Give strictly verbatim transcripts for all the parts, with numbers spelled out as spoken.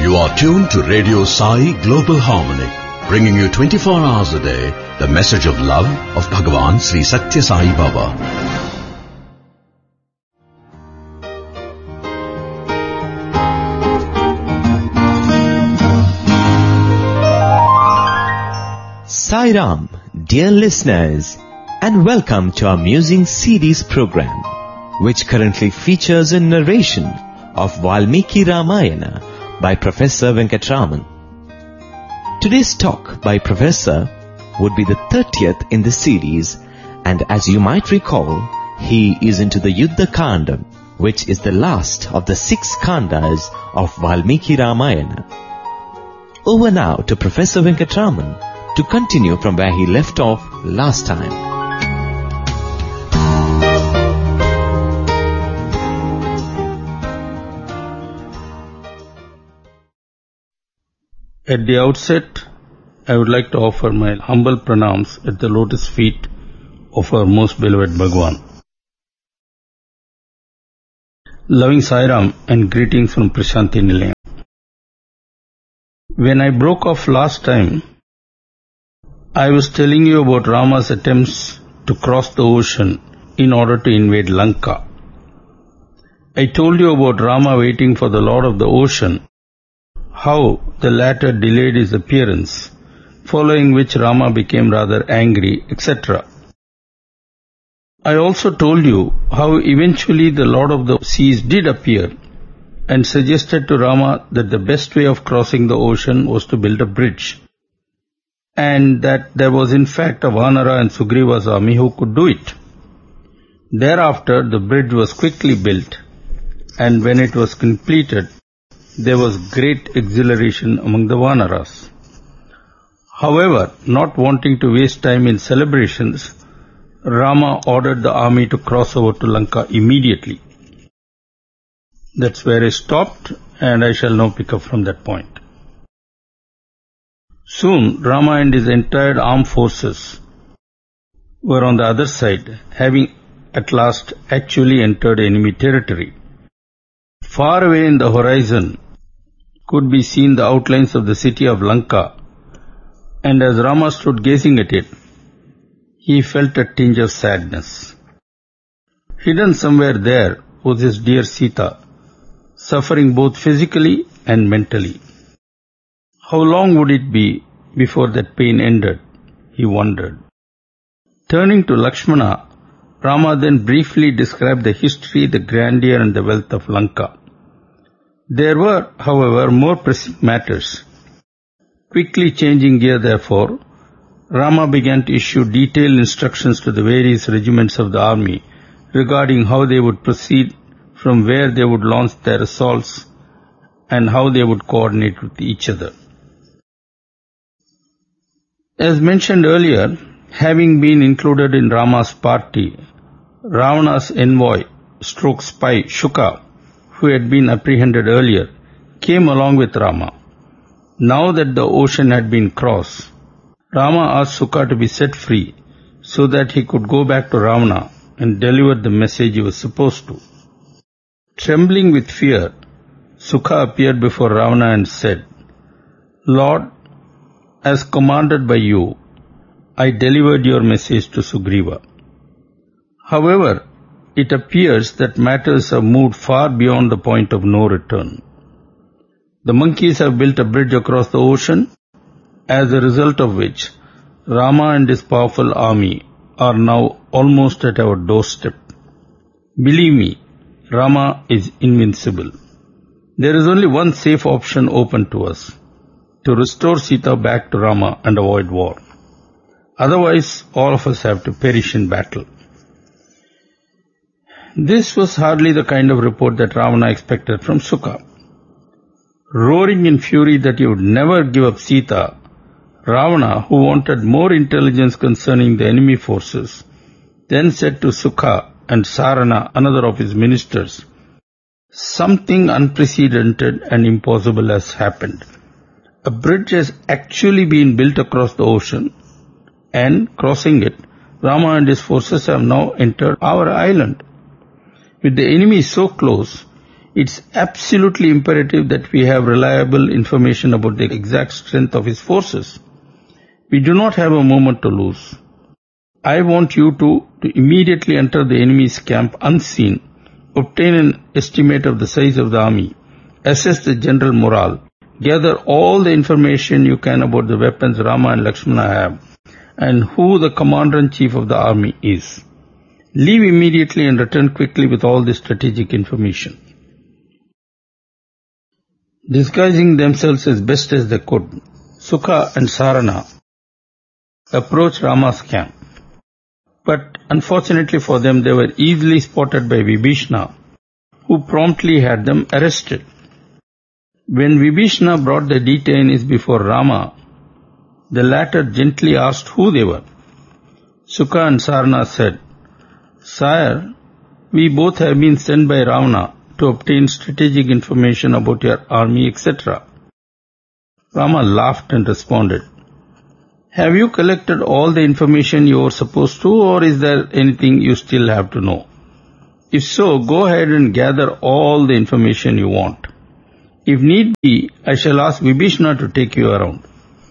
You are tuned to Radio Sai Global Harmony, bringing you twenty-four hours a day the message of love of Bhagavan Sri Satya Sai Baba. Sai Ram, dear listeners, and welcome to our Musing Series program, which currently features a narration of Valmiki Ramayana by Professor Venkatraman. Today's talk by Professor would be the thirtieth in the series, and as you might recall, he is into the Yuddha Kanda, which is the last of the six Kandas of Valmiki Ramayana. Over now to Professor Venkatraman to continue from where he left off last time. At the outset, I would like to offer my humble pranams at the lotus feet of our most beloved Bhagwan. Loving Sai Ram and greetings from Prashanti Nilayam. When I broke off last time, I was telling you about Rama's attempts to cross the ocean in order to invade Lanka. I told you about Rama waiting for the Lord of the Ocean, how the latter delayed his appearance, following which Rama became rather angry, et cetera. I also told you how eventually the Lord of the Seas did appear and suggested to Rama that the best way of crossing the ocean was to build a bridge, and that there was in fact a Vanara and Sugriva's army who could do it. Thereafter the bridge was quickly built, and when it was completed, there was great exhilaration among the Vanaras. However, not wanting to waste time in celebrations, Rama ordered the army to cross over to Lanka immediately. That's where I stopped, and I shall now pick up from that point. Soon, Rama and his entire armed forces were on the other side, having at last actually entered enemy territory. Far away in the horizon could be seen the outlines of the city of Lanka, and as Rama stood gazing at it, he felt a tinge of sadness. Hidden somewhere there was his dear Sita, suffering both physically and mentally. How long would it be before that pain ended, he wondered. Turning to Lakshmana, Rama then briefly described the history, the grandeur and the wealth of Lanka. There were, however, more pressing matters. Quickly changing gear, therefore, Rama began to issue detailed instructions to the various regiments of the army regarding how they would proceed, from where they would launch their assaults, and how they would coordinate with each other. As mentioned earlier, having been included in Rama's party, Ravana's envoy, stroke spy, Shuka, who had been apprehended earlier, came along with Rama. Now that the ocean had been crossed, Rama asked Shuka to be set free so that he could go back to Ravana and deliver the message he was supposed to. Trembling with fear, Shuka appeared before Ravana and said, "Lord, as commanded by you, I delivered your message to Sugriva. However, it appears that matters have moved far beyond the point of no return. The monkeys have built a bridge across the ocean, as a result of which Rama and his powerful army are now almost at our doorstep. Believe me, Rama is invincible. There is only one safe option open to us, to restore Sita back to Rama and avoid war. Otherwise, all of us have to perish in battle." This was hardly the kind of report that Ravana expected from Shuka. Roaring in fury that he would never give up Sita, Ravana, who wanted more intelligence concerning the enemy forces, then said to Sukha and Sarana, another of his ministers, "Something unprecedented and impossible has happened. A bridge has actually been built across the ocean, and crossing it, Rama and his forces have now entered our island. With the enemy so close, It's absolutely imperative that we have reliable information about the exact strength of his forces. We do not have a moment to lose. I want you to, to immediately enter the enemy's camp unseen, obtain an estimate of the size of the army, assess the general morale, gather all the information you can about the weapons Rama and Lakshmana have, and who the commander-in-chief of the army is. Leave immediately and return quickly with all this strategic information. Disguising themselves as best as they could, Sukha and Sarana approached Rama's camp. But unfortunately for them, they were easily spotted by Vibhishana, who promptly had them arrested. When Vibhishana brought the detainees before Rama, the latter gently asked who they were. Sukha and Sarana said, "Sire, we both have been sent by Ravana to obtain strategic information about your army, et cetera" Rama laughed and responded, "Have you collected all the information you were supposed to, or is there anything you still have to know? If so, go ahead and gather all the information you want. If need be, I shall ask Vibhishana to take you around."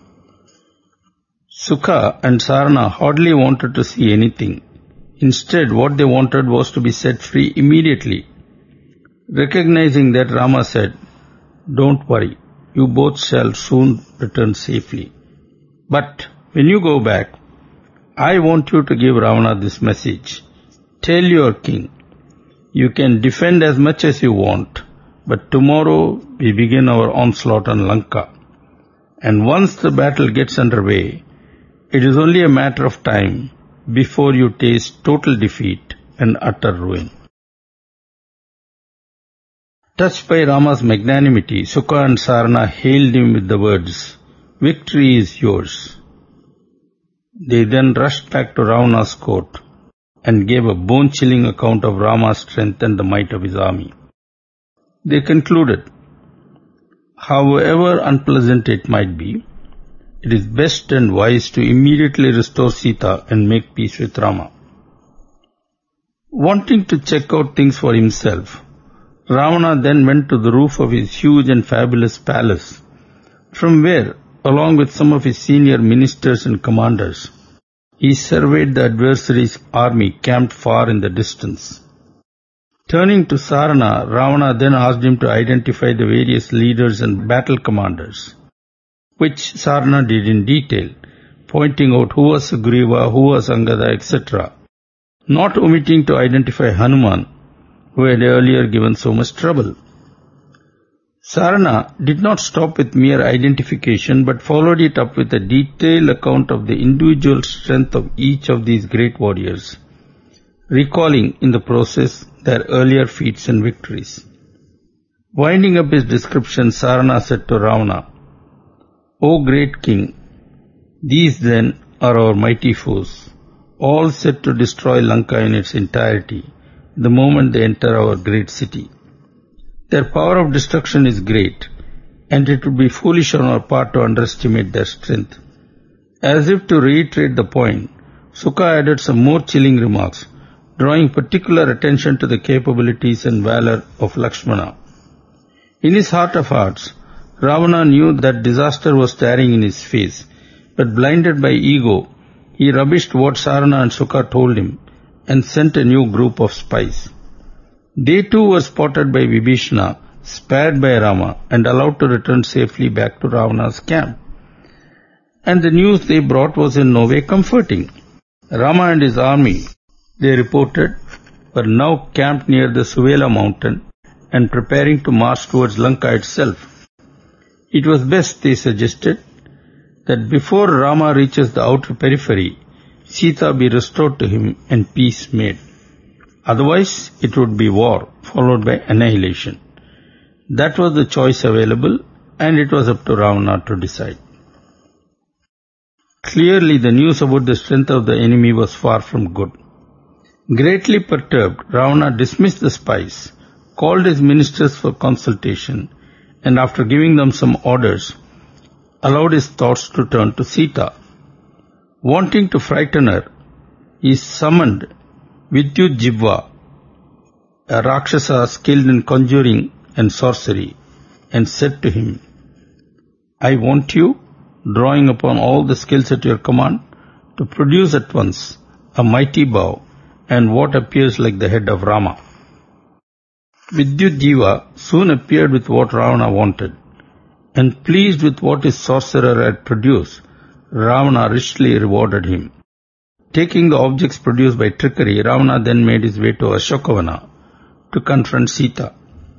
Sukha and Sarana hardly wanted to see anything. Instead, what they wanted was to be set free immediately. Recognizing that, Rama said, "Don't worry, you both shall soon return safely. But when you go back, I want you to give Ravana this message. Tell your king, you can defend as much as you want, but tomorrow we begin our onslaught on Lanka. And once the battle gets underway, it is only a matter of time before you taste total defeat and utter ruin." Touched by Rama's magnanimity, Sukha and Sarana hailed him with the words, "Victory is yours." They then rushed back to Ravana's court and gave a bone-chilling account of Rama's strength and the might of his army. They concluded, however unpleasant it might be, it is best and wise to immediately restore Sita and make peace with Rama. Wanting to check out things for himself, Ravana then went to the roof of his huge and fabulous palace, from where, along with some of his senior ministers and commanders, he surveyed the adversary's army camped far in the distance. Turning to Sarana, Ravana then asked him to identify the various leaders and battle commanders, which Sarana did in detail, pointing out who was Sugriva, who was Angada, et cetera, not omitting to identify Hanuman, who had earlier given so much trouble. Sarana did not stop with mere identification, but followed it up with a detailed account of the individual strength of each of these great warriors, recalling in the process their earlier feats and victories. Winding up his description, Sarana said to Ravana, "O great king, these then are our mighty foes, all set to destroy Lanka in its entirety the moment they enter our great city. Their power of destruction is great, and it would be foolish on our part to underestimate their strength." As if to reiterate the point, Sukha added some more chilling remarks, drawing particular attention to the capabilities and valor of Lakshmana. In his heart of hearts, Ravana knew that disaster was staring in his face, but blinded by ego, he rubbished what Sarana and Sukha told him and sent a new group of spies. They too were spotted by Vibhishana, spared by Rama, and allowed to return safely back to Ravana's camp. And the news they brought was in no way comforting. Rama and his army, they reported, were now camped near the Suvela mountain and preparing to march towards Lanka itself. It was best, they suggested, that before Rama reaches the outer periphery, Sita be restored to him and peace made. Otherwise, it would be war, followed by annihilation. That was the choice available, and it was up to Ravana to decide. Clearly, the news about the strength of the enemy was far from good. Greatly perturbed, Ravana dismissed the spies, called his ministers for consultation, and after giving them some orders, allowed his thoughts to turn to Sita. Wanting to frighten her, he summoned Vidyut Jibva, a Rakshasa skilled in conjuring and sorcery, and said to him, I want you, drawing upon all the skills at your command, to produce at once a mighty bow and what appears like the head of Rama. Vidyutjiva soon appeared with what Ravana wanted, and pleased with what his sorcerer had produced, Ravana richly rewarded him. Taking the objects produced by trickery, Ravana then made his way to Ashokavana to confront Sita.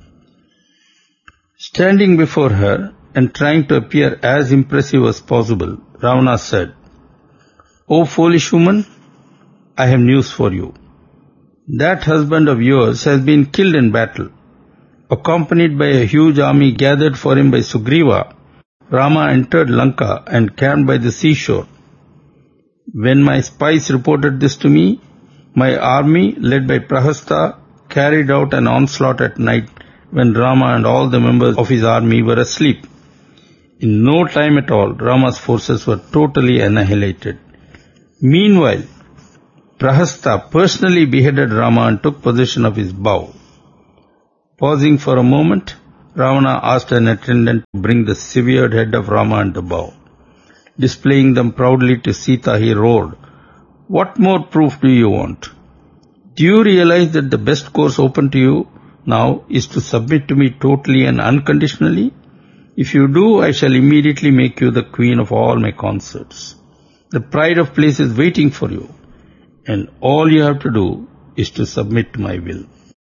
Standing before her and trying to appear as impressive as possible, Ravana said, O foolish woman, I have news for you. That husband of yours has been killed in battle. Accompanied by a huge army gathered for him by Sugriva, Rama entered Lanka and camped by the seashore. When my spies reported this to me, my army, led by Prahasta, carried out an onslaught at night when Rama and all the members of his army were asleep. In no time at all, Rama's forces were totally annihilated. Meanwhile, Prahasta personally beheaded Rama and took possession of his bow. Pausing for a moment, Ravana asked an attendant to bring the severed head of Rama and the bow. Displaying them proudly to Sita, he roared, What more proof do you want? Do you realize that the best course open to you now is to submit to me totally and unconditionally? If you do, I shall immediately make you the queen of all my consorts. The pride of place is waiting for you, and all you have to do is to submit to my will.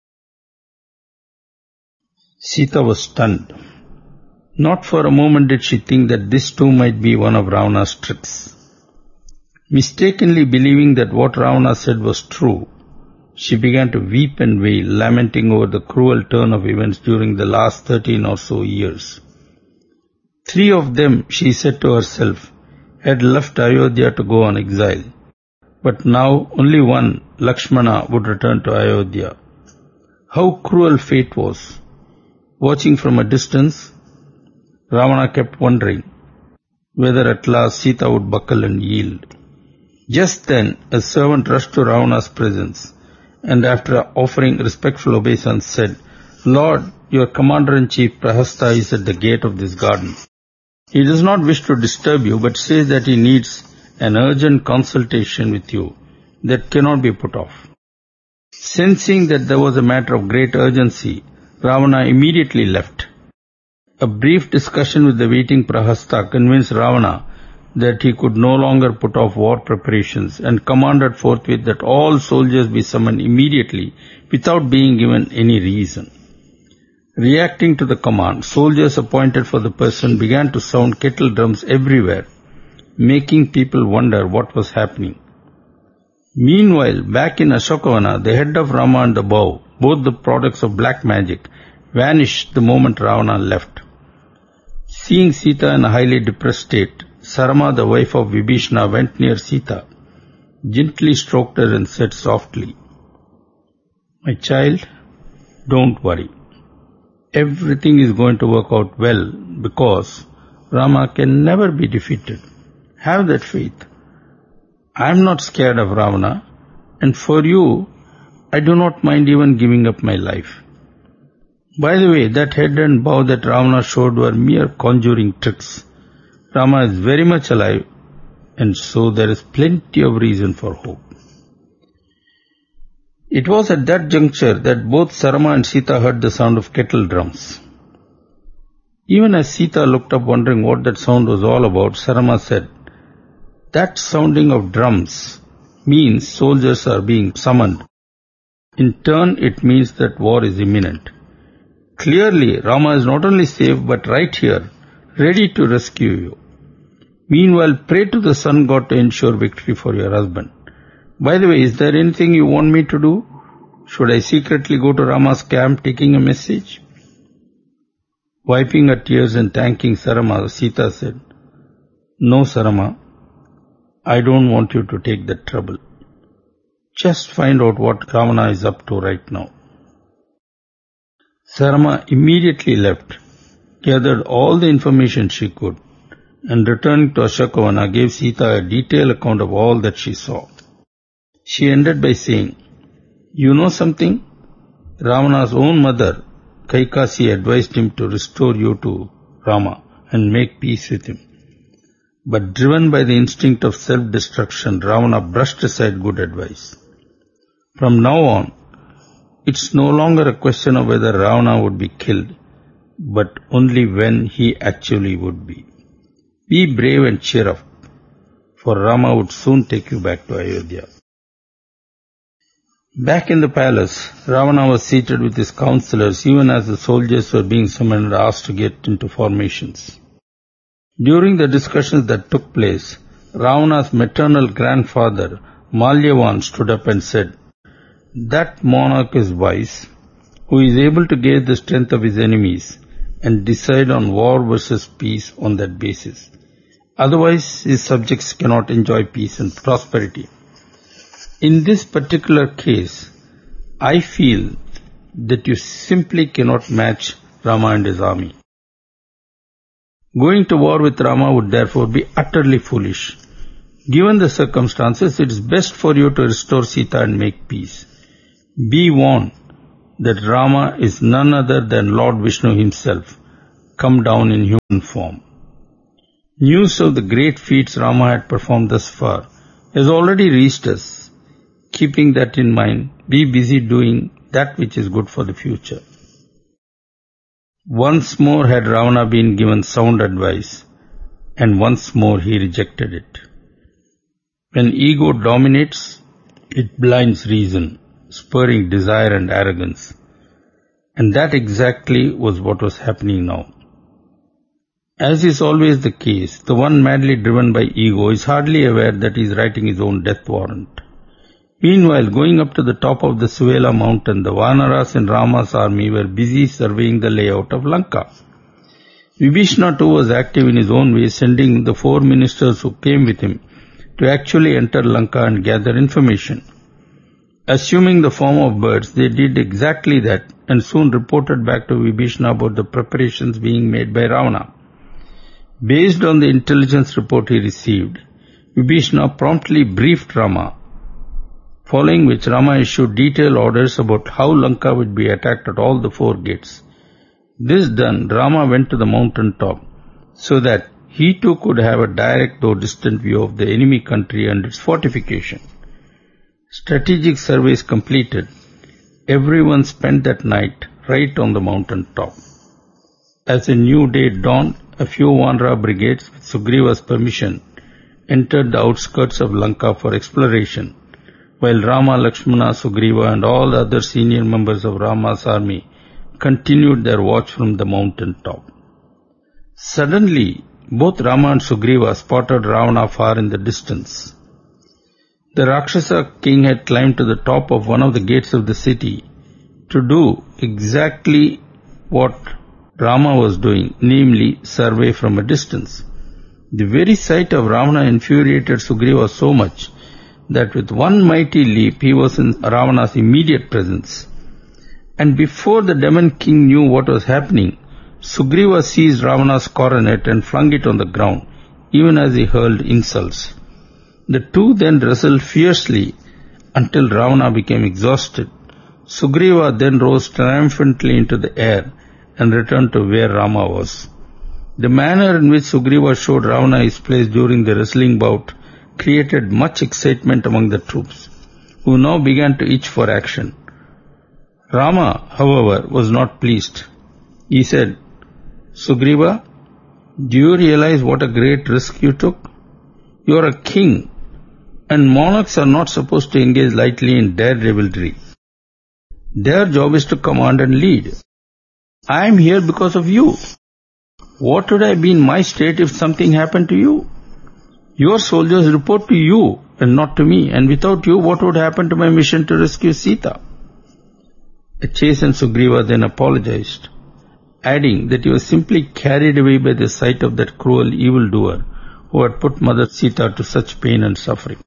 Sita was stunned. Not for a moment did she think that this too might be one of Ravana's tricks. Mistakenly believing that what Ravana said was true, she began to weep and wail, lamenting over the cruel turn of events during the last thirteen or so years. Three of them, she said to herself, had left Ayodhya to go on exile. But now only one, Lakshmana, would return to Ayodhya. How cruel fate was! Watching from a distance, Ravana kept wondering whether at last Sita would buckle and yield. Just then, a servant rushed to Ravana's presence, and after offering respectful obeisance said, Lord, your commander-in-chief Prahasta is at the gate of this garden. He does not wish to disturb you, but says that he needs an urgent consultation with you that cannot be put off. Sensing that there was a matter of great urgency, Ravana immediately left. A brief discussion with the waiting Prahasta convinced Ravana that he could no longer put off war preparations and commanded forthwith that all soldiers be summoned immediately without being given any reason. Reacting to the command, soldiers appointed for the person began to sound kettle drums everywhere, making people wonder what was happening. Meanwhile, back in Ashokavana, the head of Rama and the bow, both the products of black magic, vanished the moment Ravana left. Seeing Sita in a highly depressed state, Sarama, the wife of Vibhishana, went near Sita, gently stroked her and said softly, My child, don't worry. Everything is going to work out well because Rama can never be defeated. Have that faith. I am not scared of Ravana, and for you, I do not mind even giving up my life. By the way, that head and bow that Ravana showed were mere conjuring tricks. Rama is very much alive, and so there is plenty of reason for hope. It was at that juncture that both Sarama and Sita heard the sound of kettle drums. Even as Sita looked up wondering what that sound was all about, Sarama said, That sounding of drums means soldiers are being summoned. In turn, it means that war is imminent. Clearly, Rama is not only safe but right here, ready to rescue you. Meanwhile, pray to the sun god to ensure victory for your husband. By the way, is there anything you want me to do? Should I secretly go to Rama's camp taking a message? Wiping her tears and thanking Sarama, Sita said, No, Sarama, I don't want you to take that trouble. Just find out what Ravana is up to right now. Sarama immediately left, gathered all the information she could, and returning to Ashokavana gave Sita a detailed account of all that she saw. She ended by saying, You know something? Ravana's own mother, Kaikasi, advised him to restore you to Rama and make peace with him. But driven by the instinct of self-destruction, Ravana brushed aside good advice. From now on, it's no longer a question of whether Ravana would be killed, but only when he actually would be. Be brave and cheer up, for Rama would soon take you back to Ayodhya. Back in the palace, Ravana was seated with his counselors even as the soldiers were being summoned and asked to get into formations. During the discussions that took place, Ravana's maternal grandfather, Malyavan, stood up and said, "That monarch is wise, who is able to gauge the strength of his enemies and decide on war versus peace on that basis. Otherwise, his subjects cannot enjoy peace and prosperity. In this particular case, I feel that you simply cannot match Rama and his army. Going to war with Rama would therefore be utterly foolish. Given the circumstances, it is best for you to restore Sita and make peace. Be warned that Rama is none other than Lord Vishnu himself, come down in human form." News of the great feats Rama had performed thus far has already reached us. Keeping that in mind, be busy doing that which is good for the future. Once more had Ravana been given sound advice, and once more he rejected it. When ego dominates, it blinds reason, spurring desire and arrogance. And that exactly was what was happening now. As is always the case, the one madly driven by ego is hardly aware that he is writing his own death warrant. Meanwhile, going up to the top of the Suvela mountain, the Vanaras in Rama's army were busy surveying the layout of Lanka. Vibhishana too was active in his own way, sending the four ministers who came with him to actually enter Lanka and gather information. Assuming the form of birds, they did exactly that and soon reported back to Vibhishana about the preparations being made by Ravana. Based on the intelligence report he received, Vibhishana promptly briefed Rama, following which Rama issued detailed orders about how Lanka would be attacked at all the four gates. This done, Rama went to the mountain top so that he too could have a direct though distant view of the enemy country and its fortification. Strategic surveys completed, everyone spent that night right on the mountain top. As a new day dawned, a few Vanara brigades, with Sugriva's permission, entered the outskirts of Lanka for exploration, while Rama, Lakshmana, Sugriva and all the other senior members of Rama's army continued their watch from the mountain top. Suddenly, both Rama and Sugriva spotted Ravana far in the distance. The Rakshasa king had climbed to the top of one of the gates of the city to do exactly what Rama was doing, namely survey from a distance. The very sight of Ravana infuriated Sugriva so much that with one mighty leap he was in Ravana's immediate presence. And before the demon king knew what was happening, Sugriva seized Ravana's coronet and flung it on the ground, even as he hurled insults. The two then wrestled fiercely until Ravana became exhausted. Sugriva then rose triumphantly into the air and returned to where Rama was. The manner in which Sugriva showed Ravana his place during the wrestling bout created much excitement among the troops, who now began to itch for action. Rama, however, was not pleased. He said, "Sugriva, do you realize what a great risk you took? You are a king, and monarchs are not supposed to engage lightly in daredevilry. Their job is to command and lead. I am here because of you. What would have been my state if something happened to you? Your soldiers report to you and not to me, and without you, what would happen to my mission to rescue Sita?" A chastened Sugriva then apologized, adding that he was simply carried away by the sight of that cruel evildoer who had put Mother Sita to such pain and suffering.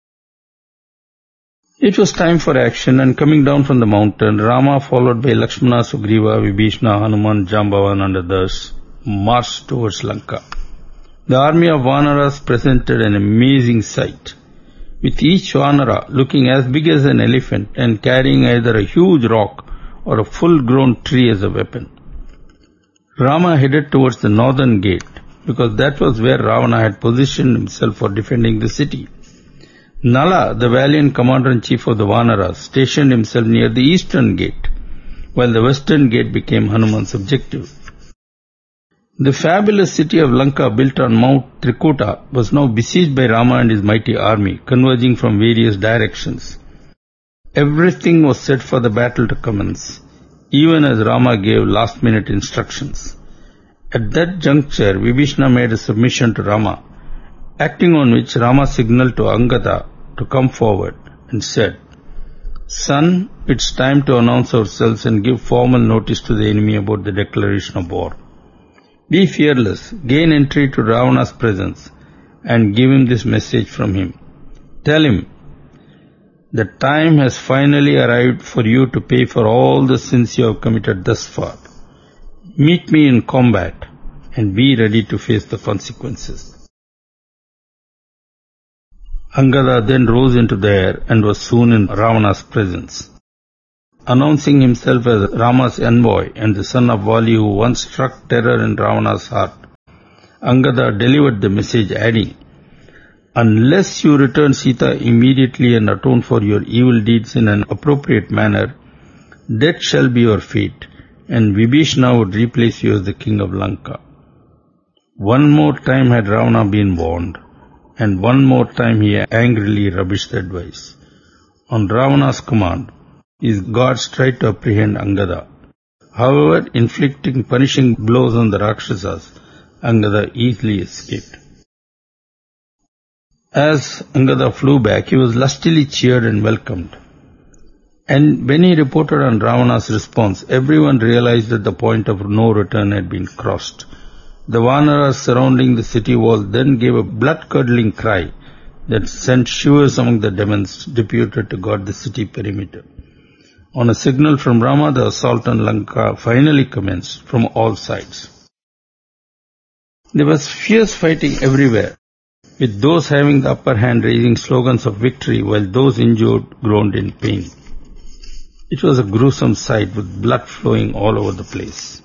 It was time for action, and coming down from the mountain, Rama, followed by Lakshmana, Sugriva, Vibhishana, Hanuman, Jambavan and others, marched towards Lanka. The army of Vanaras presented an amazing sight, with each Vanara looking as big as an elephant and carrying either a huge rock or a full-grown tree as a weapon. Rama headed towards the northern gate because that was where Ravana had positioned himself for defending the city. Nala, the valiant commander-in-chief of the Vanaras, stationed himself near the eastern gate, while the western gate became Hanuman's objective. The fabulous city of Lanka, built on Mount Trikuta, was now besieged by Rama and his mighty army, converging from various directions. Everything was set for the battle to commence, even as Rama gave last-minute instructions. At that juncture, Vibhishana made a submission to Rama, acting on which Rama signaled to Angada to come forward and said, "Son, it's time to announce ourselves and give formal notice to the enemy about the declaration of war. Be fearless, gain entry to Ravana's presence, and give him this message from him. Tell him, the time has finally arrived for you to pay for all the sins you have committed thus far. Meet me in combat and be ready to face the consequences." Angada then rose into the air and was soon in Ravana's presence. Announcing himself as Rama's envoy and the son of Vali who once struck terror in Ravana's heart, Angada delivered the message adding, "Unless you return Sita immediately and atone for your evil deeds in an appropriate manner, death shall be your fate, and Vibhishana would replace you as the king of Lanka." One more time had Ravana been warned, and one more time he angrily rubbished the advice. On Ravana's command, his guards tried to apprehend Angada. However, inflicting punishing blows on the Rakshasas, Angada easily escaped. As Angada flew back, he was lustily cheered and welcomed. And when he reported on Ravana's response, everyone realized that the point of no return had been crossed. The Vanaras surrounding the city wall then gave a blood-curdling cry that sent shivers among the demons deputed to guard the city perimeter. On a signal from Rama, the assault on Lanka finally commenced from all sides. There was fierce fighting everywhere, with those having the upper hand raising slogans of victory while those injured groaned in pain. It was a gruesome sight with blood flowing all over the place.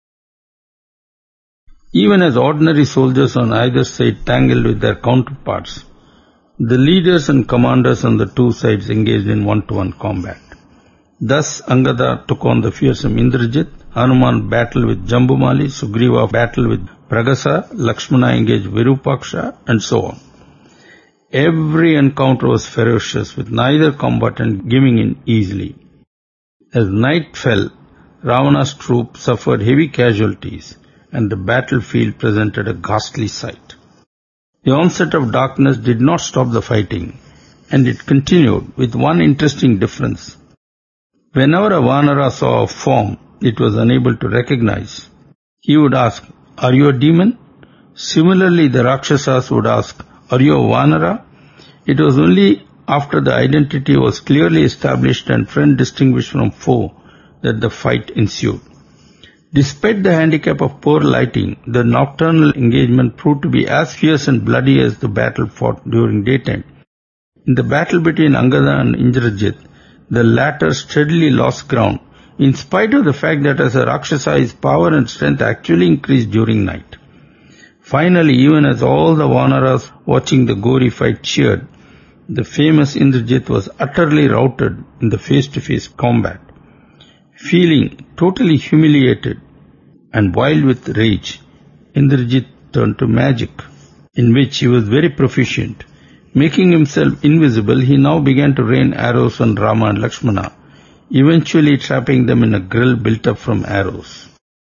Even as ordinary soldiers on either side tangled with their counterparts, the leaders and commanders on the two sides engaged in one-to-one combat. Thus, Angada took on the fearsome Indrajit, Hanuman battled with Jambumali, Sugriva battled with Pragasa, Lakshmana engaged Virupaksha, and so on. Every encounter was ferocious, with neither combatant giving in easily. As night fell, Ravana's troops suffered heavy casualties, and the battlefield presented a ghastly sight. The onset of darkness did not stop the fighting, and it continued with one interesting difference. Whenever a Vanara saw a form it was unable to recognize, he would ask, "Are you a demon?" Similarly, the Rakshasas would ask, "Are you a Vanara?" It was only after the identity was clearly established and friend distinguished from foe that the fight ensued. Despite the handicap of poor lighting, the nocturnal engagement proved to be as fierce and bloody as the battle fought during daytime. In the battle between Angada and Indrajit, the latter steadily lost ground, in spite of the fact that as a Rakshasa his power and strength actually increased during night. Finally, even as all the Vanaras watching the gory fight cheered, the famous Indrajit was utterly routed in the face-to-face combat. Feeling totally humiliated and wild with rage, Indrajit turned to magic, in which he was very proficient. Making himself invisible, he now began to rain arrows on Rama and Lakshmana, eventually trapping them in a grill built up from arrows.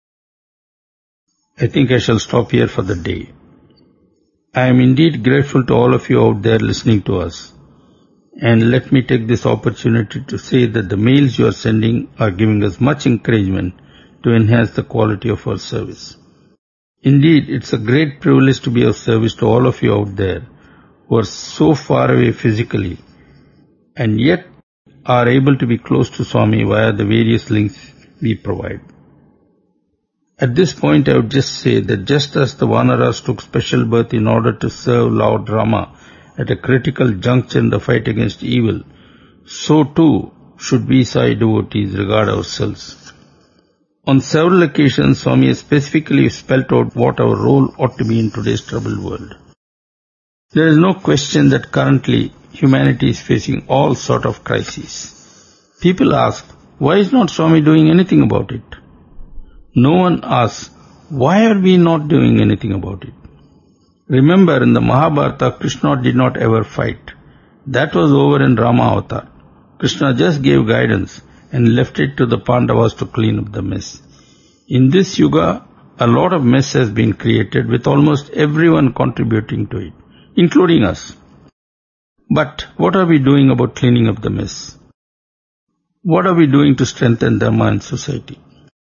I think I shall stop here for the day. I am indeed grateful to all of you out there listening to us. And let me take this opportunity to say that the mails you are sending are giving us much encouragement to enhance the quality of our service. Indeed, it's a great privilege to be of service to all of you out there who are so far away physically and yet are able to be close to Swami via the various links we provide. At this point, I would just say that just as the Vanaras took special birth in order to serve Lord Rama at a critical juncture in the fight against evil, so too should we Sai devotees regard ourselves? On several occasions, Swami has specifically spelled out what our role ought to be in today's troubled world. There is no question that currently humanity is facing all sort of crises. People ask, why is not Swami doing anything about it? No one asks, why are we not doing anything about it? Remember, in the Mahabharata, Krishna did not ever fight. That was over in Rama Avatar. Krishna just gave guidance and left it to the Pandavas to clean up the mess. In this yuga, a lot of mess has been created with almost everyone contributing to it, including us. But what are we doing about cleaning up the mess? What are we doing to strengthen Dharma in society?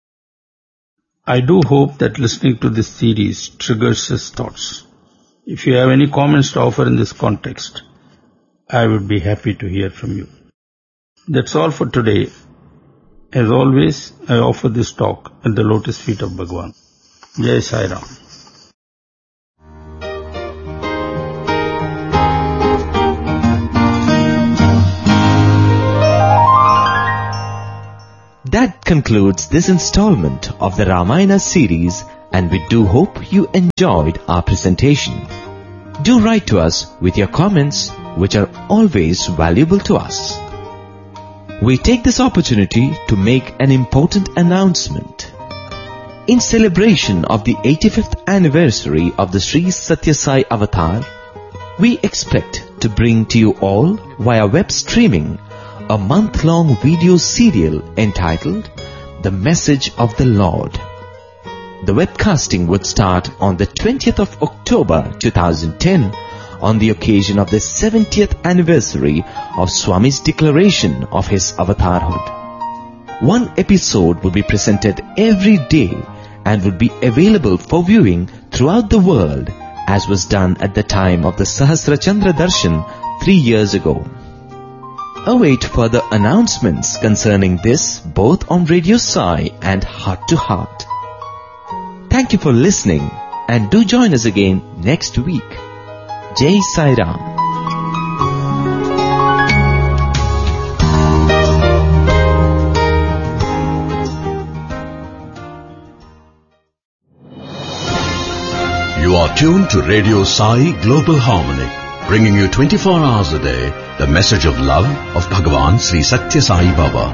I do hope that listening to this series triggers his thoughts. If you have any comments to offer in this context, I would be happy to hear from you. That's all for today. As always, I offer this talk at the lotus feet of Bhagavan. Jai Sai Ram. That concludes this installment of the Ramayana series, and we do hope you enjoyed our presentation. Do write to us with your comments, which are always valuable to us. We take this opportunity to make an important announcement. In celebration of the eighty-fifth anniversary of the Sri Satya Sai Avatar, we expect to bring to you all via web streaming a month-long video serial entitled The Message of the Lord. The webcasting would start on the twentieth of October two thousand ten on the occasion of the seventieth anniversary of Swami's declaration of his avatarhood. One episode would be presented every day and would be available for viewing throughout the world, as was done at the time of the Sahasra Chandra Darshan three years ago. Await further announcements concerning this both on Radio Sai and Heart to Heart. Thank you for listening, and do join us again next week. Jai Sai Ram. You are tuned to Radio Sai Global Harmony, bringing you twenty-four hours a day the message of love of Bhagavan Sri Satya Sai Baba.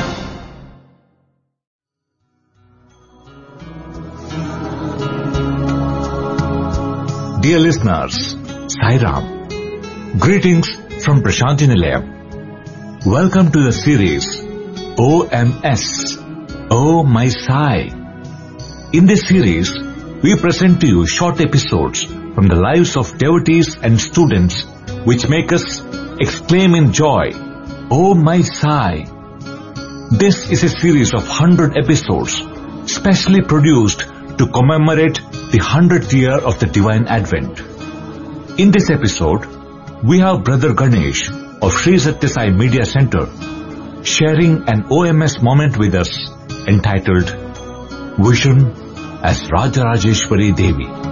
Dear listeners, Sai Ram. Greetings from Prashanti Nilayam. Welcome to the series O M S, Oh My Sai. In this series, we present to you short episodes from the lives of devotees and students which make us exclaim in joy, Oh My Sai. This is a series of one hundred episodes specially produced to commemorate the hundredth year of the Divine Advent. In this episode, we have Brother Ganesh of Sri Satya Sai Media Center sharing an O M S moment with us entitled Vision as Rajarajeshwari Devi.